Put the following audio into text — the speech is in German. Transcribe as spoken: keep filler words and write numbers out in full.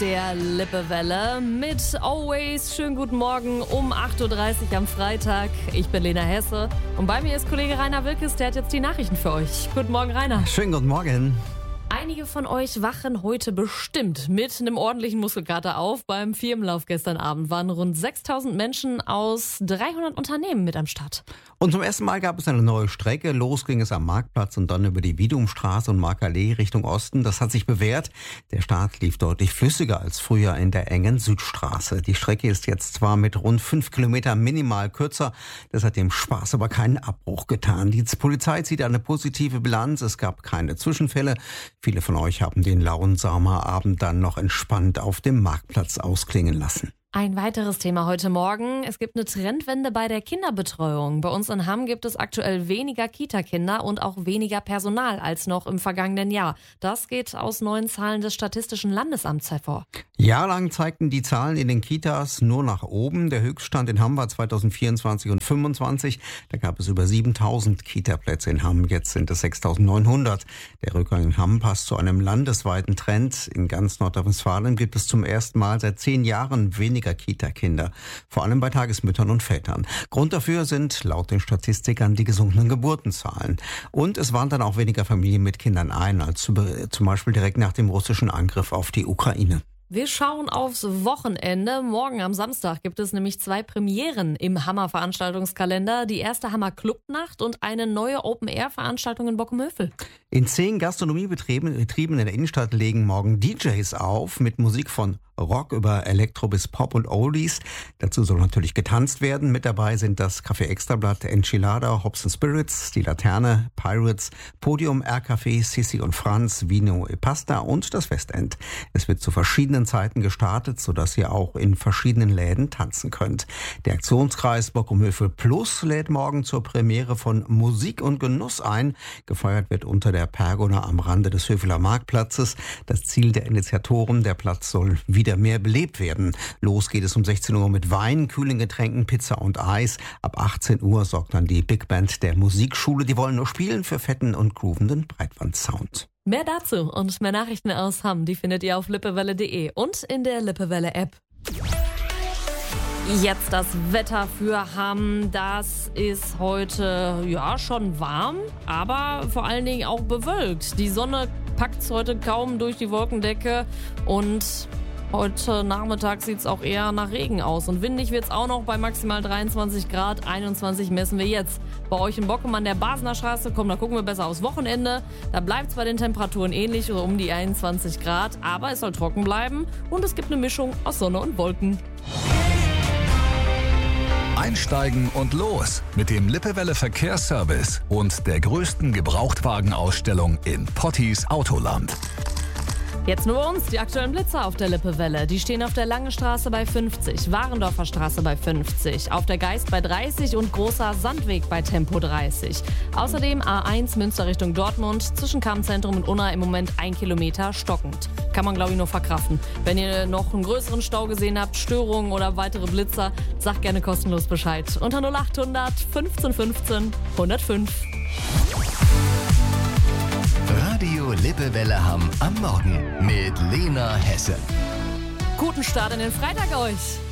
der Lippewelle mit Always. Schönen guten Morgen um acht Uhr dreißig am Freitag. Ich bin Lena Hesse und bei mir ist Kollege Rainer Wilkes, der hat jetzt die Nachrichten für euch. Guten Morgen, Rainer. Schönen guten Morgen. Einige von euch wachen heute bestimmt mit einem ordentlichen Muskelkater auf. Beim Firmenlauf gestern Abend waren rund sechstausend Menschen aus dreihundert Unternehmen mit am Start. Und zum ersten Mal gab es eine neue Strecke. Los ging es am Marktplatz und dann über die Widumstraße und Markallee Richtung Osten. Das hat sich bewährt. Der Start lief deutlich flüssiger als früher in der engen Südstraße. Die Strecke ist jetzt zwar mit rund fünf Kilometern minimal kürzer. Das hat dem Spaß aber keinen Abbruch getan. Die Polizei zieht eine positive Bilanz. Es gab keine Zwischenfälle. Viele von euch haben den lauen Sommerabend dann noch entspannt auf dem Marktplatz ausklingen lassen. Ein weiteres Thema heute Morgen. Es gibt eine Trendwende bei der Kinderbetreuung. Bei uns in Hamm gibt es aktuell weniger Kita-Kinder und auch weniger Personal als noch im vergangenen Jahr. Das geht aus neuen Zahlen des Statistischen Landesamts hervor. Jahrelang zeigten die Zahlen in den Kitas nur nach oben. Der Höchststand in Hamm war zweitausendvierundzwanzig und fünfundzwanzig. Da gab es über siebentausend Kita-Plätze in Hamm. Jetzt sind es sechstausendneunhundert. Der Rückgang in Hamm passt zu einem landesweiten Trend. In ganz Nordrhein-Westfalen gibt es zum ersten Mal seit zehn Jahren weniger Kita-Kinder, vor allem bei Tagesmüttern und Vätern. Grund dafür sind laut den Statistikern die gesunkenen Geburtenzahlen. Und es wandern auch weniger Familien mit Kindern ein, als zum Beispiel direkt nach dem russischen Angriff auf die Ukraine. Wir schauen aufs Wochenende. Morgen am Samstag gibt es nämlich zwei Premieren im Hammer-Veranstaltungskalender. Die erste Hammer-Clubnacht und eine neue Open-Air-Veranstaltung in Bockenhövel. In zehn Gastronomiebetrieben Betrieben in der Innenstadt legen morgen D Js auf mit Musik von Rock über Elektro bis Pop und Oldies. Dazu soll natürlich getanzt werden. Mit dabei sind das Café Extrablatt, Enchilada, Hops and Spirits, die Laterne, Pirates, Podium, R-Café, Sissi und Franz, Vino e Pasta und das Westend. Es wird zu verschiedenen Zeiten gestartet, sodass ihr auch in verschiedenen Läden tanzen könnt. Der Aktionskreis Bockenhövel Plus lädt morgen zur Premiere von Musik und Genuss ein. Gefeiert wird unter der Pergola am Rande des Höveler Marktplatzes. Das Ziel der Initiatoren, der Platz soll wieder mehr belebt werden. Los geht es um sechzehn Uhr mit Wein, kühlen Getränken, Pizza und Eis. Ab achtzehn Uhr sorgt dann die Big Band der Musikschule. Die wollen nur spielen für fetten und groovenden Breitbandsound. Mehr dazu und mehr Nachrichten aus Hamm, die findet ihr auf lippewelle punkt de und in der Lippewelle-App. Jetzt das Wetter für Hamm. Das ist heute ja schon warm, aber vor allen Dingen auch bewölkt. Die Sonne packt heute kaum durch die Wolkendecke und heute Nachmittag sieht es auch eher nach Regen aus. Und windig wird es auch noch bei maximal dreiundzwanzig Grad. einundzwanzig messen wir jetzt. Bei euch in Bockum an der Basener Straße, komm, da gucken wir besser aufs Wochenende. Da bleibt es bei den Temperaturen ähnlich, so um die einundzwanzig Grad. Aber es soll trocken bleiben und es gibt eine Mischung aus Sonne und Wolken. Einsteigen und los mit dem Lippewelle Verkehrsservice und der größten Gebrauchtwagenausstellung in Pottis Autoland. Jetzt nur bei uns, die aktuellen Blitzer auf der Lippewelle. Die stehen auf der Lange Straße bei fünfzig, Warendorfer Straße bei fünfzig, auf der Geist bei dreißig und Großer Sandweg bei Tempo dreißig. Außerdem A eins Münster Richtung Dortmund, zwischen Kammzentrum und Unna im Moment ein Kilometer stockend. Kann man, glaube ich, nur verkraften. Wenn ihr noch einen größeren Stau gesehen habt, Störungen oder weitere Blitzer, sagt gerne kostenlos Bescheid. Unter null achthundert fünfzehn fünfzehn hundertfünf. Radio Lippewelle Hamm am Morgen mit Lena Hesse. Guten Start in den Freitag euch!